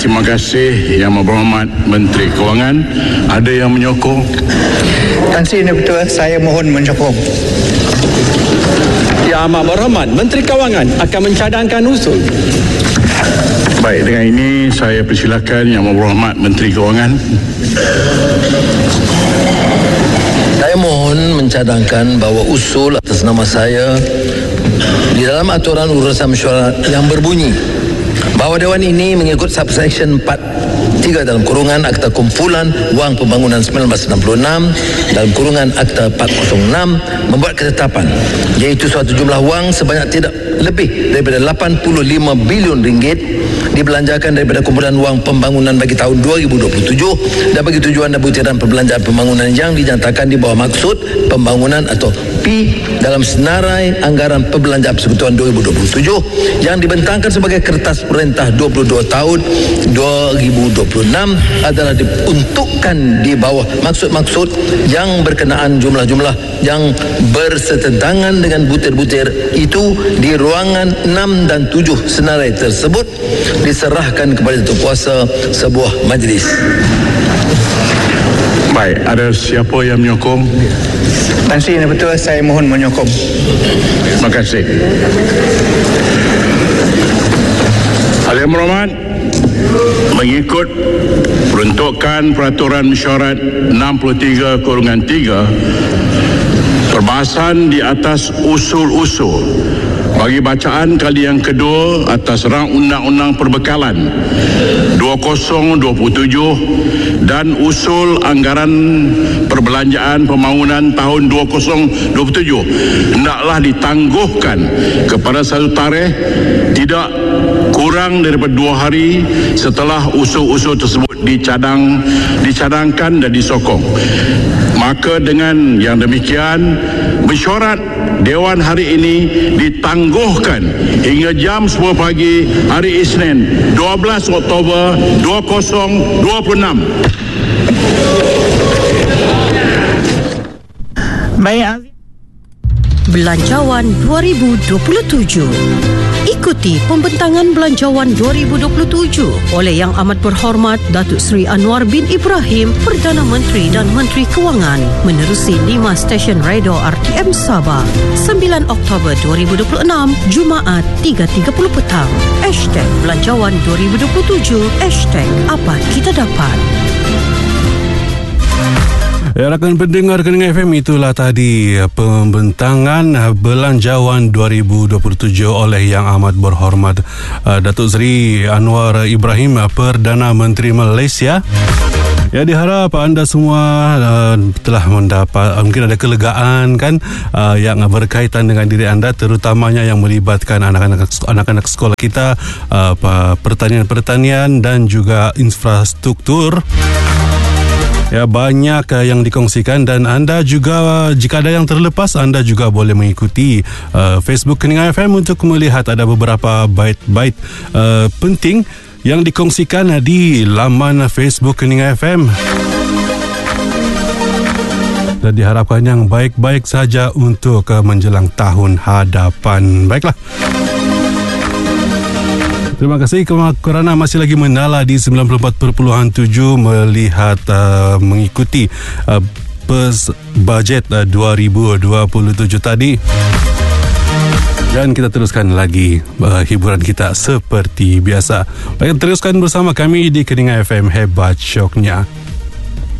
terima kasih Yang Berhormat Menteri Kewangan. Ada yang menyokong? Tan Sri, ini betul, saya mohon menyokong. Yang Amat Berhormat Menteri Kewangan akan mencadangkan usul. Baik, dengan ini saya persilakan Yang Berhormat Menteri Kewangan. Saya mohon mencadangkan bahawa usul atas nama saya di dalam aturan urusan mesyuarat yang berbunyi bahawa Dewan ini mengikut subsection 4(3) dalam kurungan Akta Kumpulan Wang Pembangunan 1966 dalam kurungan Akta 406 membuat ketetapan iaitu suatu jumlah wang sebanyak tidak lebih daripada 85 bilion ringgit dibelanjakan daripada kumpulan wang pembangunan bagi tahun 2027 dan bagi tujuan dan butiran perbelanjaan pembangunan yang dinyatakan di bawah maksud pembangunan atau P dalam senarai anggaran perbelanjaan persekutuan 2027 yang dibentangkan sebagai kertas perintah 22 tahun 2026 adalah diuntukkan di bawah maksud-maksud yang berkenaan jumlah-jumlah yang bersetentangan dengan butir-butir itu di ruangan 6 dan 7 senarai tersebut diserahkan kepada Datuk Kuasa sebuah majlis. Baik, ada siapa yang menyokong? Tan Sri, ini betul, saya mohon menyokong. Terima kasih. Yang Berhormat, mengikut peruntukan Peraturan Mesyuarat 63/3, perbahasan di atas usul-usul bagi bacaan kali yang kedua atas rang Undang-Undang Perbekalan 2027 dan usul anggaran perbelanjaan pembangunan tahun 2027 hendaklah ditangguhkan kepada satu tarikh tidak kurang daripada 2 hari setelah usul-usul tersebut dicadangkan dan disokong. Maka dengan yang demikian, mesyuarat Dewan hari ini ditangguhkan hingga jam 10 pagi hari Isnin 12 Oktober 2026. Baik, Belanjawan 2027. Ikuti pembentangan Belanjawan 2027 oleh Yang Amat Berhormat Datuk Seri Anwar bin Ibrahim, Perdana Menteri dan Menteri Kewangan menerusi 5 stesen radio RTM Sabah. 9 Oktober 2026, Jumaat 3.30 petang. #Belanjawan 2027, #apa kita dapat. Ya, rakan pendengar Kening FM, itulah tadi pembentangan Belanjawan 2027 oleh Yang Amat Berhormat Datuk Seri Anwar Ibrahim, Perdana Menteri Malaysia. Ya, diharap anda semua telah mendapat mungkin ada kelegaan kan yang berkaitan dengan diri anda, terutamanya yang melibatkan anak-anak sekolah kita, pertanian dan juga infrastruktur. Ya, banyak yang dikongsikan dan anda juga jika ada yang terlepas, anda juga boleh mengikuti Facebook Kening FM untuk melihat ada beberapa bait-bait penting yang dikongsikan di laman Facebook Kening FM. Dan diharapkan yang baik-baik saja untuk menjelang tahun hadapan. Baiklah. Terima kasih kerana masih lagi menala di 94.7 melihat mengikuti bajet 2027 tadi. Dan kita teruskan lagi hiburan kita seperti biasa. Baik, teruskan bersama kami di Kening FM, hebat syoknya.